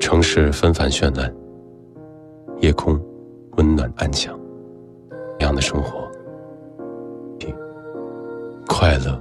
城市纷繁绚烂，夜空温暖安详，这样的生活快乐